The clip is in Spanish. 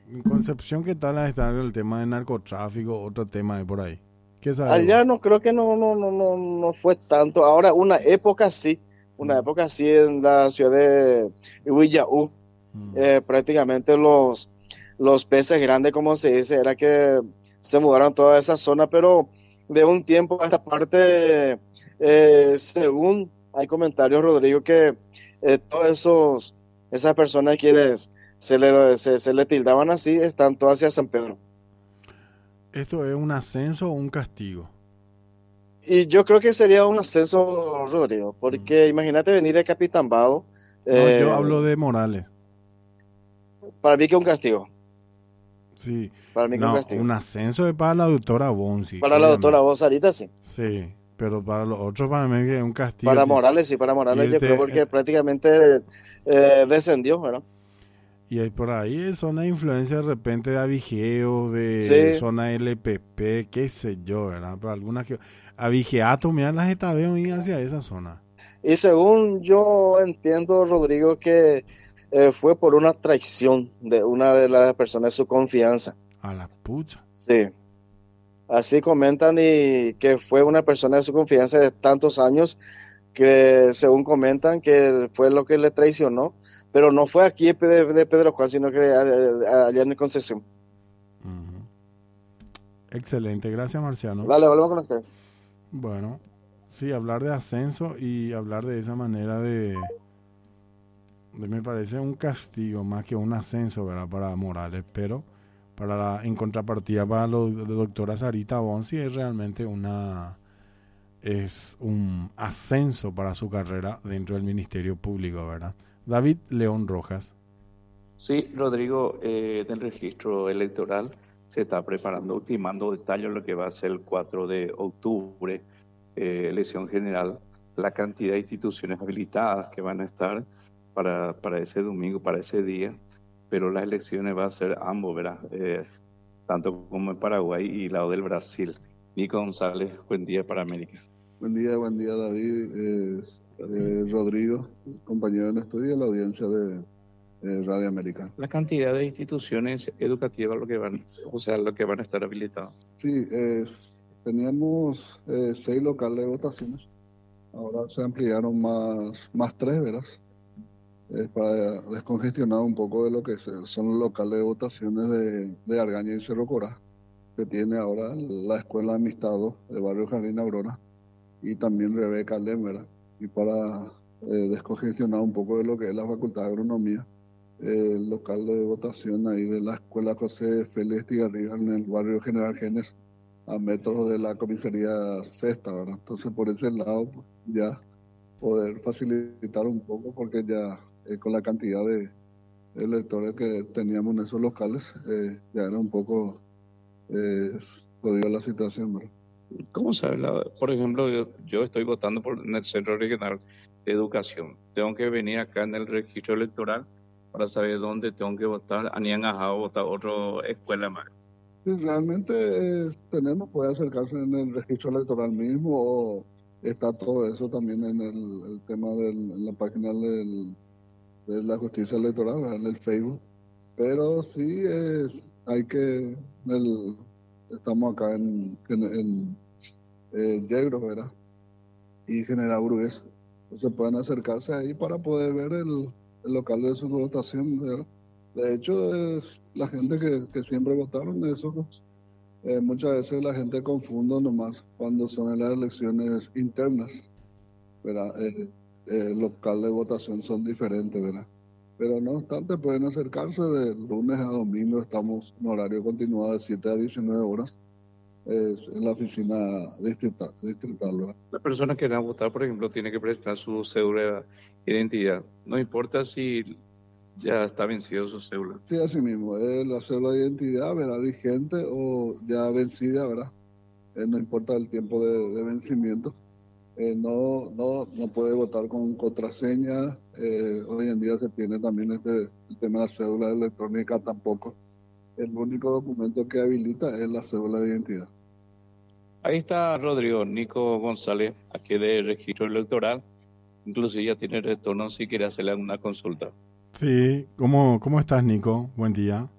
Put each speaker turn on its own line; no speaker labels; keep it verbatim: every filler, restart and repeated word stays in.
En Concepción, ¿qué tal está el tema de narcotráfico? Otro tema de por ahí. ¿Qué sabes vos?
Allá no creo que no, no, no, no, no fue tanto. Ahora, una época sí, una
Mm,
época sí en la ciudad de Huillaú,
mm.
eh, prácticamente los, los peces grandes, como se dice, era que se mudaron toda esa zona, pero de un tiempo a esta parte, eh, según hay comentarios, Rodrigo, que eh, todos esos, esas personas quienes se le, se, se le tildaban así, están todas hacia San Pedro.
¿Esto es un ascenso o un castigo?
Y yo creo que sería un ascenso, Rodrigo,
Mm.
porque imagínate venir de Capitán Bado,
No, yo
eh,
hablo de Morales.
para mí que es un castigo,
Sí.
para mí que es un
No,
castigo.
un ascenso es para la doctora Bonsi,
Para la doctora
obviamente.
vos, Sarita, sí.
Sí, pero para los otros, para mí que es un castigo.
Para
ti-
Morales, sí, para Morales yo creo
Irte,
porque prácticamente eh, descendió, ¿verdad?
y hay por ahí es zona de influencia de repente de Avigeo, de
Sí,
zona L P P, qué sé yo, ¿verdad? Pero algunas que... Avigeato, mira las veo ir hacia esa zona.
y según yo entiendo, Rodrigo, que eh, fue por una traición de una de las personas de su confianza.
A la pucha.
Sí, así comentan y que fue una persona de su confianza de tantos años que según comentan que fue lo que le traicionó, pero no fue aquí de, de Pedro Juan, sino que a- a- allá en Concepción.
Ujú. Excelente, gracias Marciano.
Dale, volvemos con ustedes.
Bueno, sí, hablar de ascenso y hablar de esa manera de, de- me parece un castigo más que un ascenso, ¿verdad? Para Morales, pero para la, en contrapartida para la doctora Sarita Bonsi es realmente una es un ascenso para su carrera dentro del Ministerio Público, ¿verdad? David León Rojas.
Sí, Rodrigo, eh, del registro electoral se está preparando, ultimando detalles lo que va a ser el cuatro de octubre, eh, elección general, la cantidad de instituciones habilitadas que van a estar para, para ese domingo, para ese día, pero las elecciones va a ser ambos, ¿verdad? Eh, tanto como en Paraguay y lado del Brasil. Nico González, buen día para América.
Buen día, buen día David, eh, eh, Rodrigo, compañero en estudio de la audiencia de eh, Radio América.
La cantidad de instituciones educativas lo que van, o sea, lo que van a estar habilitadas.
Sí, eh, teníamos eh, seis locales de votaciones, ahora se ampliaron más, más tres, ¿verdad? Eh, para descongestionar un poco de lo que se- son los locales de votaciones de, de Argaña y Cerro Corá, que tiene ahora la Escuela Amistado de Barrio Jardín Aurora y también Rebeca Alem, ¿verdad? Y para eh, descongestionar un poco de lo que es la Facultad de Agronomía, eh, el local de votación ahí de la Escuela José Félix Tigarribia en el barrio General Genes, a metros de la comisaría Sexta, ¿verdad? Entonces por ese lado pues, ya poder facilitar un poco porque ya eh, con la cantidad de electores que teníamos en esos locales, eh, ya era un poco eh, jodida la situación, ¿verdad?
¿Cómo sabe? La- por ejemplo, yo, yo estoy votando por, en el Centro Regional de Educación. Tengo que venir acá en el registro electoral para saber dónde tengo que votar. Anianjá o votar otra escuela más.
Si realmente eh, tenemos, puede acercarse en el registro electoral mismo o está todo eso también en el, el tema de la página del, de la justicia electoral, ¿verdad? En el Facebook. Pero sí es, hay que, el, estamos acá en, en, en eh, Yegros, ¿verdad? Y General Brugués. Entonces pueden acercarse ahí para poder ver el, el local de su votación, ¿verdad? De hecho, es la gente que, que siempre votaron, esos eh, muchas veces la gente confunde nomás cuando son en las elecciones internas, ¿verdad? Eh, eh, local de votación son diferentes, ¿verdad? Pero no obstante, pueden acercarse de lunes a domingo, estamos en horario continuado de siete a diecinueve horas eh, en la oficina distrital, distrital, ¿verdad?
La persona que va a votar, por ejemplo, tiene que presentar su cédula de identidad. No importa si ya está vencido su cédula.
Sí, así mismo, es la cédula de identidad, ¿verdad? Vigente o ya vencida, ¿verdad? Eh, no importa el tiempo de, de vencimiento. Eh, no, no, no puede votar con contraseña. Eh, hoy en día se tiene también este, el tema de la cédula electrónica tampoco. El único documento que habilita es la cédula de identidad.
Ahí está Rodrigo, Nico González, aquí de registro electoral. Inclusive ya tiene retorno si quiere hacerle alguna consulta.
Sí, ¿cómo, cómo estás, Nico? Buen día.